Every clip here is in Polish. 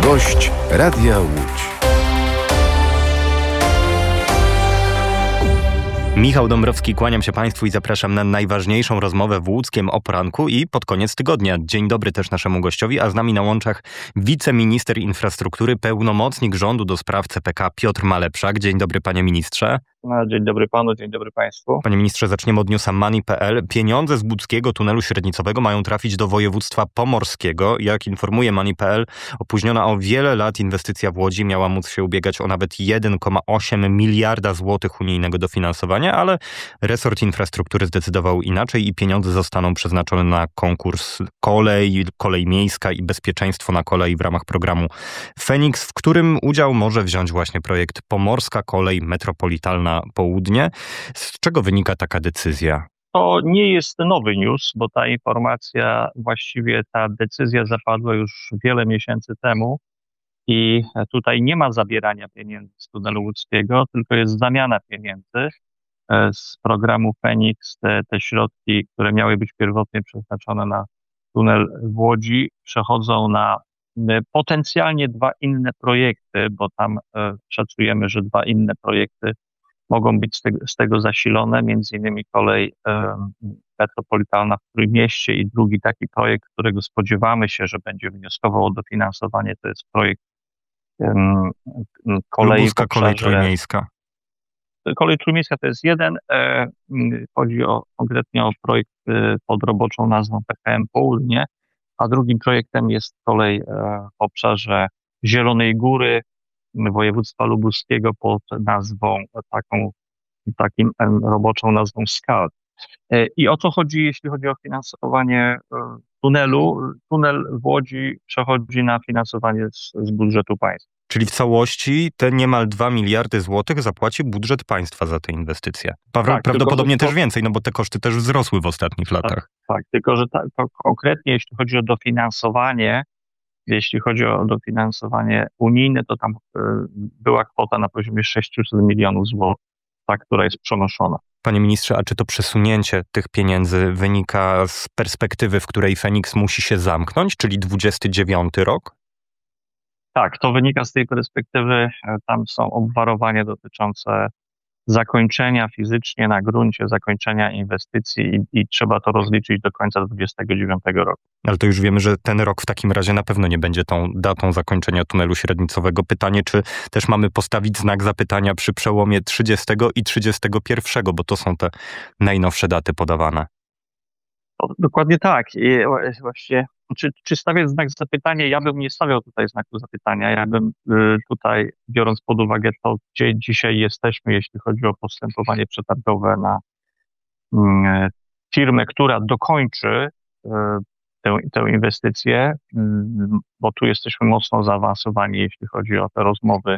Gość Radia Łódź. Michał Dąbrowski, kłaniam się Państwu i zapraszam na najważniejszą rozmowę w Łódzkiem o poranku i pod koniec tygodnia. Dzień dobry też naszemu gościowi, a z nami na łączach wiceminister infrastruktury, pełnomocnik rządu do spraw CPK Piotr Malepszak. Dzień dobry, panie ministrze. Dzień dobry panu, dzień dobry państwu. Panie ministrze, zaczniemy od newsa Money.pl. Pieniądze z Łódzkiego tunelu średnicowego mają trafić do województwa pomorskiego. Jak informuje Money.pl, opóźniona o wiele lat inwestycja w Łodzi miała móc się ubiegać o nawet 1,8 miliarda złotych unijnego dofinansowania, ale resort infrastruktury zdecydował inaczej i pieniądze zostaną przeznaczone na konkurs kolej miejska i bezpieczeństwo na kolei w ramach programu Feniks, w którym udział może wziąć właśnie projekt Pomorska Kolej Metropolitalna Południe. Z czego wynika taka decyzja? To nie jest nowy news, bo ta informacja, właściwie ta decyzja zapadła już wiele miesięcy temu i tutaj nie ma zabierania pieniędzy z tunelu łódzkiego, tylko jest zamiana pieniędzy z programu Feniks. Te środki, które miały być pierwotnie przeznaczone na tunel w Łodzi, przechodzą na potencjalnie dwa inne projekty, bo tam szacujemy, że dwa inne projekty mogą być z tego zasilone, między innymi kolej metropolitalna w Trójmieście i drugi taki projekt, którego spodziewamy się, że będzie wnioskował o dofinansowanie, to jest projekt kolei Lubuska kolej trójmiejska. Kolej trójmiejska to jest jeden, chodzi konkretnie o projekt pod roboczą nazwą PKM Południe, a drugim projektem jest kolej w obszarze Zielonej Góry, województwa lubuskiego pod nazwą takim roboczą nazwą SCAL. I o co chodzi, jeśli chodzi o finansowanie tunelu? Tunel w Łodzi przechodzi na finansowanie z budżetu państwa. Czyli w całości te niemal 2 miliardy złotych zapłaci budżet państwa za tę inwestycję. Prawdopodobnie też więcej, no bo te koszty też wzrosły w ostatnich latach. Tak, tylko że to konkretnie jeśli chodzi o dofinansowanie, unijne, to tam była kwota na poziomie 600 milionów złotych, ta, która jest przenoszona. Panie ministrze, a czy to przesunięcie tych pieniędzy wynika z perspektywy, w której Feniks musi się zamknąć, czyli 29 rok? Tak, to wynika z tej perspektywy. Tam są obwarowania dotyczące zakończenia fizycznie na gruncie, zakończenia inwestycji i trzeba to rozliczyć do końca 29 roku. Ale to już wiemy, że ten rok w takim razie na pewno nie będzie tą datą zakończenia tunelu średnicowego. Pytanie, czy też mamy postawić znak zapytania przy przełomie 30 i 31, bo to są te najnowsze daty podawane. Dokładnie tak. I właśnie, czy stawiać znak zapytania? Ja bym nie stawiał tutaj znaku zapytania. Ja bym tutaj, biorąc pod uwagę to, gdzie dzisiaj jesteśmy, jeśli chodzi o postępowanie przetargowe na firmę, która dokończy tę inwestycję, bo tu jesteśmy mocno zaawansowani, jeśli chodzi o te rozmowy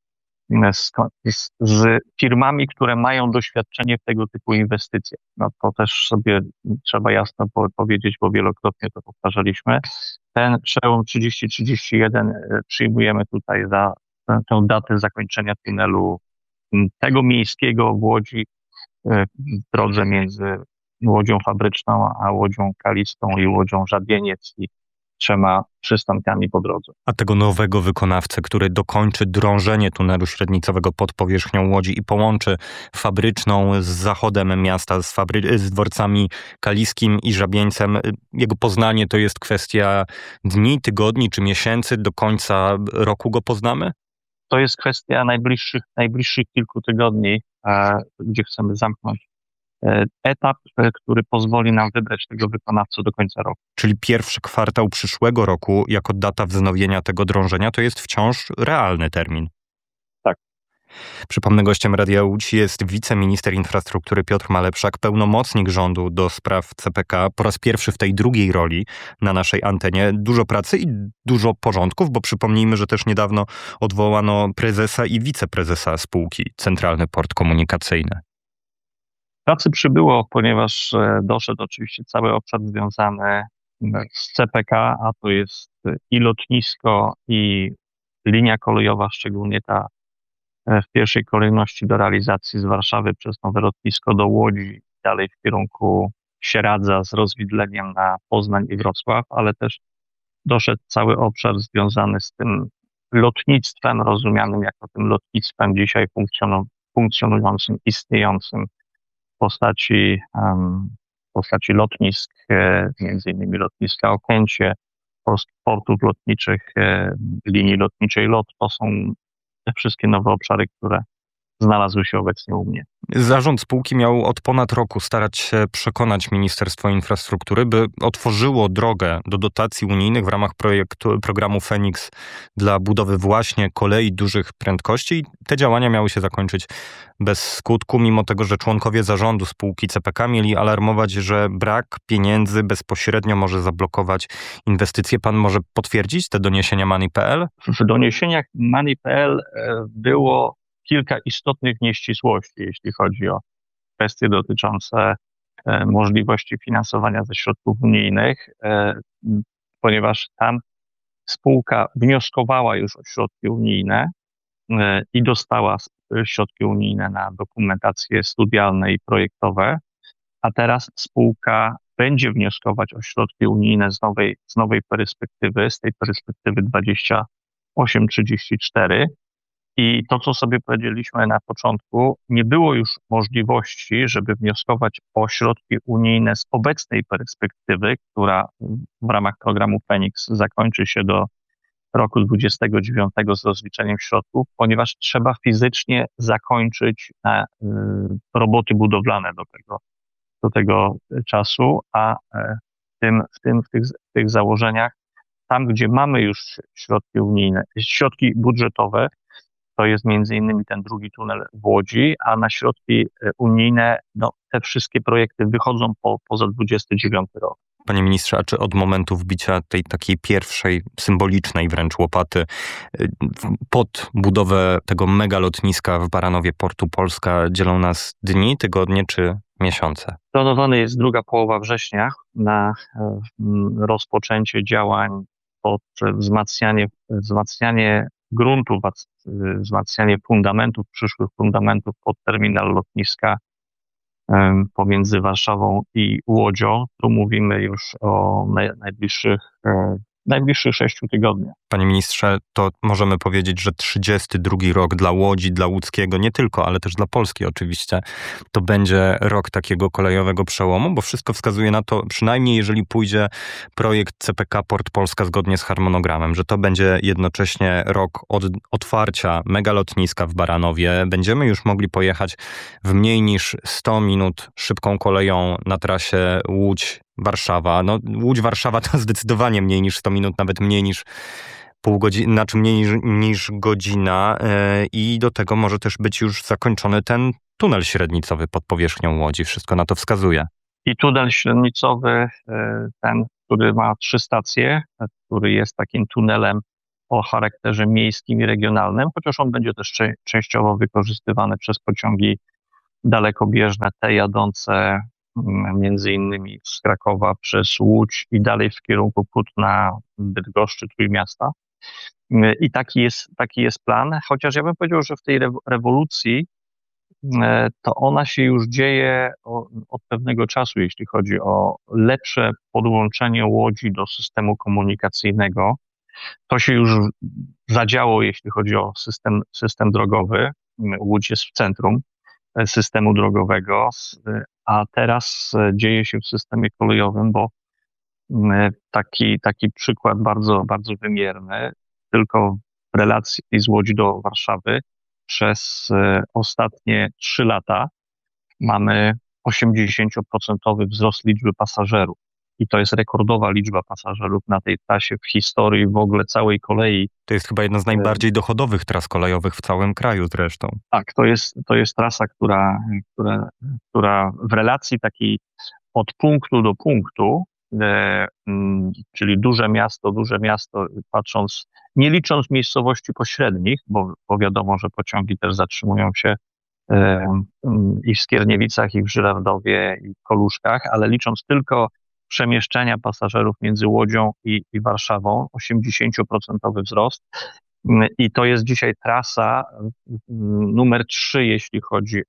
z firmami, które mają doświadczenie w tego typu inwestycjach. No to też sobie trzeba jasno powiedzieć, bo wielokrotnie to powtarzaliśmy. Ten przełom 30-31 przyjmujemy tutaj za tę datę zakończenia tunelu tego miejskiego w Łodzi, w drodze między Łodzią Fabryczną a Łodzią Kalistą i Łodzią Żabieniec i 3 przystankami po drodze. A tego nowego wykonawcę, który dokończy drążenie tunelu średnicowego pod powierzchnią Łodzi i połączy Fabryczną z zachodem miasta, z dworcami Kaliskim i Żabieńcem, jego poznanie to jest kwestia dni, tygodni czy miesięcy, do końca roku go poznamy? To jest kwestia najbliższych kilku tygodni, gdzie chcemy zamknąć etap, który pozwoli nam wybrać tego wykonawcę do końca roku. Czyli pierwszy kwartał przyszłego roku jako data wznowienia tego drążenia to jest wciąż realny termin. Tak. Przypomnę, gościem Radia Łódź jest wiceminister infrastruktury Piotr Malepszak, pełnomocnik rządu do spraw CPK, po raz pierwszy w tej drugiej roli na naszej antenie. Dużo pracy i dużo porządków, bo przypomnijmy, że też niedawno odwołano prezesa i wiceprezesa spółki Centralny Port Komunikacyjny. Pracy przybyło, ponieważ doszedł oczywiście cały obszar związany z CPK, a to jest i lotnisko, i linia kolejowa, szczególnie ta w pierwszej kolejności do realizacji z Warszawy przez nowe lotnisko do Łodzi, dalej w kierunku Sieradza z rozwidleniem na Poznań i Wrocław, ale też doszedł cały obszar związany z tym lotnictwem, rozumianym jako tym lotnictwem dzisiaj funkcjonującym, istniejącym w postaci lotnisk, między innymi lotniska Okęcie, portów lotniczych, linii lotniczej LOT. To są te wszystkie nowe obszary, które znalazły się obecnie u mnie. Zarząd spółki miał od ponad roku starać się przekonać Ministerstwo Infrastruktury, by otworzyło drogę do dotacji unijnych w ramach programu Feniks dla budowy właśnie kolei dużych prędkości. Te działania miały się zakończyć bez skutku, mimo tego, że członkowie zarządu spółki CPK mieli alarmować, że brak pieniędzy bezpośrednio może zablokować inwestycje. Pan może potwierdzić te doniesienia Money.pl? W doniesieniach Money.pl było kilka istotnych nieścisłości, jeśli chodzi o kwestie dotyczące możliwości finansowania ze środków unijnych, ponieważ tam spółka wnioskowała już o środki unijne i dostała środki unijne na dokumentacje studialne i projektowe, a teraz spółka będzie wnioskować o środki unijne z nowej perspektywy, z tej perspektywy 28-34. I to, co sobie powiedzieliśmy na początku, nie było już możliwości, żeby wnioskować o środki unijne z obecnej perspektywy, która w ramach programu Feniks zakończy się do roku 2029 z rozliczeniem środków, ponieważ trzeba fizycznie zakończyć roboty budowlane do tego czasu, a w tych założeniach, tam gdzie mamy już środki unijne, środki budżetowe, to jest między innymi ten drugi tunel w Łodzi, a na środki unijne te wszystkie projekty wychodzą poza 29 rok. Panie ministrze, a czy od momentu wbicia tej takiej pierwszej, symbolicznej wręcz łopaty pod budowę tego megalotniska w Baranowie Portu Polska dzielą nas dni, tygodnie czy miesiące? Planowane jest druga połowa września na rozpoczęcie działań pod wzmacnianie gruntów, wzmacnianie fundamentów, przyszłych fundamentów pod terminal lotniska pomiędzy Warszawą i Łodzią. Tu mówimy już o najbliższych 6 tygodniach. Panie ministrze, to możemy powiedzieć, że 32 rok dla Łodzi, dla łódzkiego, nie tylko, ale też dla Polski oczywiście, to będzie rok takiego kolejowego przełomu, bo wszystko wskazuje na to, przynajmniej jeżeli pójdzie projekt CPK Port Polska zgodnie z harmonogramem, że to będzie jednocześnie rok od otwarcia megalotniska w Baranowie. Będziemy już mogli pojechać w mniej niż 100 minut szybką koleją na trasie Łódź-Warszawa. Łódź-Warszawa to zdecydowanie mniej niż 100 minut, nawet mniej niż pół godziny, znaczy mniej niż godzina i do tego może też być już zakończony ten tunel średnicowy pod powierzchnią Łodzi. Wszystko na to wskazuje. I tunel średnicowy, ten, który ma 3 stacje, który jest takim tunelem o charakterze miejskim i regionalnym, chociaż on będzie też częściowo wykorzystywany przez pociągi dalekobieżne, te jadące między innymi z Krakowa przez Łódź i dalej w kierunku Kutna, Bydgoszczy, Trójmiasta. I taki jest plan, chociaż ja bym powiedział, że w tej rewolucji to ona się już dzieje od pewnego czasu, jeśli chodzi o lepsze podłączenie Łodzi do systemu komunikacyjnego. To się już zadziało, jeśli chodzi o system drogowy. Łódź jest w centrum systemu drogowego, a teraz dzieje się w systemie kolejowym, bo taki przykład bardzo, bardzo wymierny, tylko w relacji z Łodzi do Warszawy przez ostatnie 3 lata mamy 80% wzrost liczby pasażerów. I to jest rekordowa liczba pasażerów na tej trasie w historii w ogóle całej kolei. To jest chyba jedna z najbardziej dochodowych tras kolejowych w całym kraju zresztą. Tak, to jest trasa, która w relacji takiej od punktu do punktu, czyli duże miasto, patrząc, nie licząc miejscowości pośrednich, bo wiadomo, że pociągi też zatrzymują się i w Skierniewicach, i w Żyrardowie, i w Koluszkach, ale licząc tylko przemieszczenia pasażerów między Łodzią i Warszawą, 80% wzrost. I to jest dzisiaj trasa numer 3, jeśli chodzi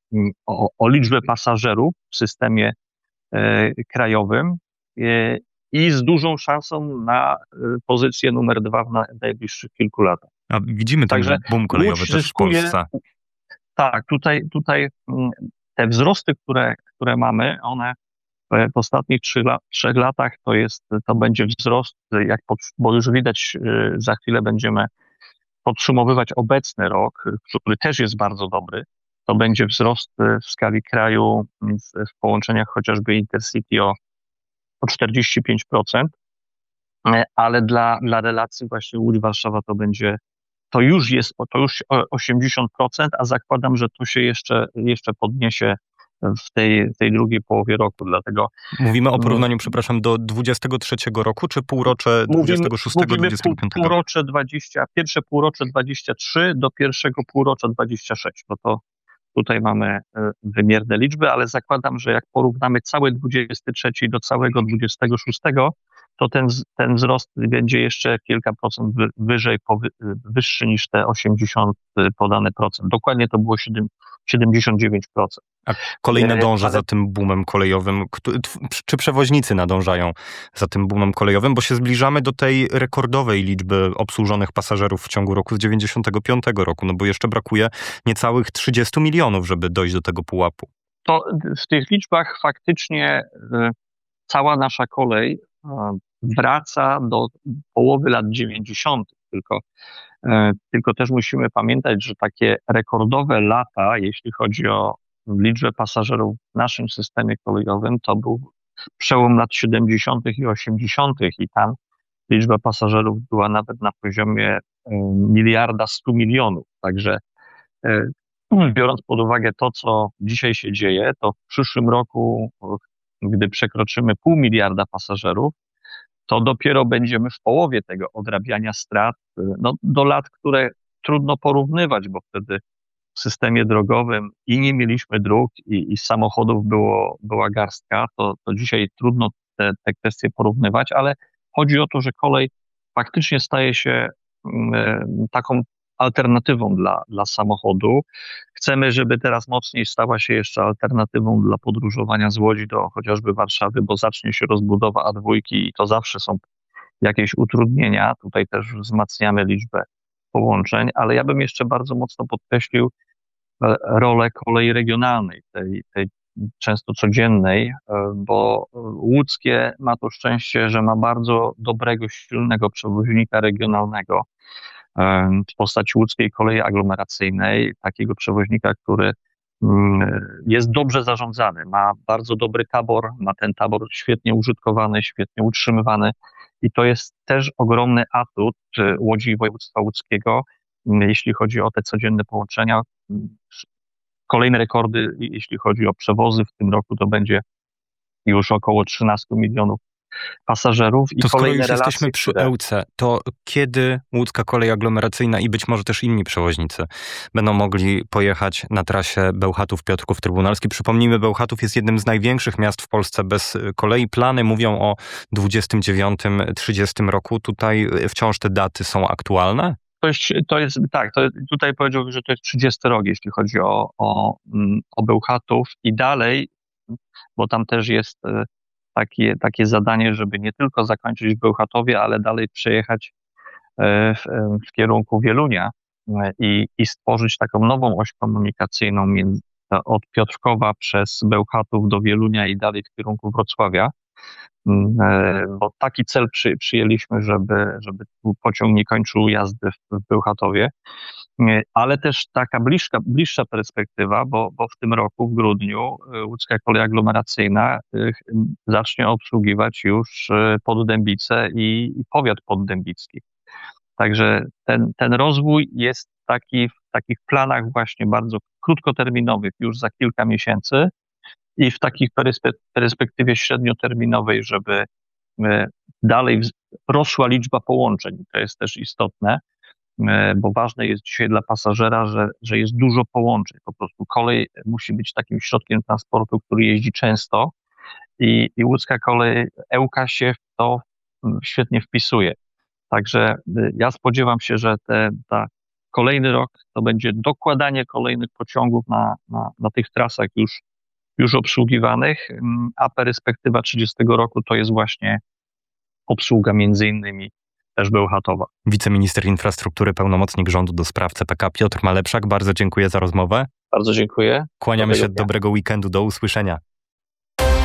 o liczbę pasażerów w systemie krajowym. i z dużą szansą na pozycję numer 2 w najbliższych kilku latach. A widzimy ten Także boom kolejowy Łódź też w zyskuje. Polsce. Tak, tutaj te wzrosty, które mamy, one w ostatnich 3 latach to będzie wzrost, bo już widać, za chwilę będziemy podsumowywać obecny rok, który też jest bardzo dobry. To będzie wzrost w skali kraju w połączeniach chociażby Intercity o 45%, ale dla relacji właśnie Łódź-Warszawa to już 80%, a zakładam, że to się jeszcze podniesie w tej drugiej połowie roku, dlatego... Mówimy o porównaniu, przepraszam, do 23 roku, czy półrocze 26, mówimy 25? Pierwsze półrocze 23 do pierwszego półrocza 26, bo to tutaj mamy wymierne liczby, ale zakładam, że jak porównamy cały 23 do całego 26, to ten wzrost będzie jeszcze kilka procent wyższy niż te 80 podane procent. Dokładnie to było 79%. A kolej nadąża za tym boomem kolejowym. Czy przewoźnicy nadążają za tym boomem kolejowym? Bo się zbliżamy do tej rekordowej liczby obsłużonych pasażerów w ciągu roku z 95 roku, no bo jeszcze brakuje niecałych 30 milionów, żeby dojść do tego pułapu. To w tych liczbach faktycznie cała nasza kolej wraca do połowy lat 90. Tylko też musimy pamiętać, że takie rekordowe lata, jeśli chodzi o liczbę pasażerów w naszym systemie kolejowym, to był przełom lat 70. i 80. i tam liczba pasażerów była nawet na poziomie 1,1 mld. Także biorąc pod uwagę to, co dzisiaj się dzieje, to w przyszłym roku, gdy przekroczymy 0,5 miliarda pasażerów, to dopiero będziemy w połowie tego odrabiania strat, do lat, które trudno porównywać, bo wtedy w systemie drogowym i nie mieliśmy dróg, i samochodów była garstka, to dzisiaj trudno te kwestie porównywać, ale chodzi o to, że kolej faktycznie staje się taką alternatywą dla samochodu. Chcemy, żeby teraz mocniej stała się jeszcze alternatywą dla podróżowania z Łodzi do chociażby Warszawy, bo zacznie się rozbudowa A2 i to zawsze są jakieś utrudnienia. Tutaj też wzmacniamy liczbę połączeń, ale ja bym jeszcze bardzo mocno podkreślił rolę kolei regionalnej, tej często codziennej, bo łódzkie ma to szczęście, że ma bardzo dobrego, silnego przewoźnika regionalnego w postaci łódzkiej kolei aglomeracyjnej, takiego przewoźnika, który jest dobrze zarządzany, ma bardzo dobry tabor, ma ten tabor świetnie użytkowany, świetnie utrzymywany i to jest też ogromny atut Łodzi i województwa łódzkiego, jeśli chodzi o te codzienne połączenia. Kolejne rekordy, jeśli chodzi o przewozy w tym roku, to będzie już około 13 milionów pasażerów. I to skoro kolejne już relacje, jesteśmy przy Ełce, to kiedy łódzka kolej aglomeracyjna i być może też inni przewoźnicy będą mogli pojechać na trasie Bełchatów-Piotrków Trybunalski? Przypomnijmy, Bełchatów jest jednym z największych miast w Polsce bez kolei. Plany mówią o 29-30 roku. Tutaj wciąż te daty są aktualne? Tutaj powiedziałbym, że to jest 30 rok, jeśli chodzi o Bełchatów i dalej, bo tam też jest takie zadanie, żeby nie tylko zakończyć w Bełchatowie, ale dalej przejechać w kierunku Wielunia i stworzyć taką nową oś komunikacyjną od Piotrkowa przez Bełchatów do Wielunia i dalej w kierunku Wrocławia, bo taki cel przyjęliśmy, żeby pociąg nie kończył jazdy w Bełchatowie, ale też taka bliższa perspektywa, bo w tym roku, w grudniu, łódzka kolej aglomeracyjna zacznie obsługiwać już Poddębice i powiat poddębicki. Także ten rozwój jest w takich planach właśnie bardzo krótkoterminowych już za kilka miesięcy i w takich perspektywie średnioterminowej, żeby dalej rosła liczba połączeń. To jest też istotne, bo ważne jest dzisiaj dla pasażera, że jest dużo połączeń. Po prostu kolej musi być takim środkiem transportu, który jeździ często i łódzka kolej Ełka się w to świetnie wpisuje. Także ja spodziewam się, że kolejny rok to będzie dokładanie kolejnych pociągów na tych trasach już obsługiwanych, a perspektywa 30 roku to jest właśnie obsługa między innymi też Bełchatowa. Wiceminister infrastruktury, pełnomocnik rządu do spraw CPK Piotr Malepszak, bardzo dziękuję za rozmowę. Bardzo dziękuję. Kłaniamy się, dobrego weekendu, do usłyszenia.